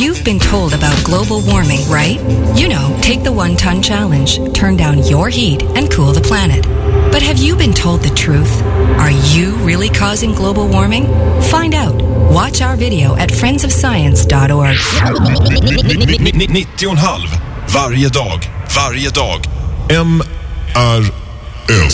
You've been told about global warming, right? You know, take the 1-ton challenge, turn down your heat, and cool the planet. But have you been told the truth? Are you really causing global warming? Find out. Watch our video at friendsofscience.org. 90,5 varje dag. MRS.